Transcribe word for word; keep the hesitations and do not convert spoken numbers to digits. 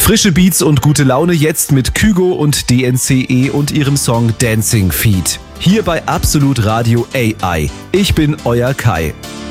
Frische Beats und gute Laune jetzt mit Kygo und D N C E und ihrem Song Dancing Feet. Hier bei Absolut Radio A I. Ich bin euer Kai.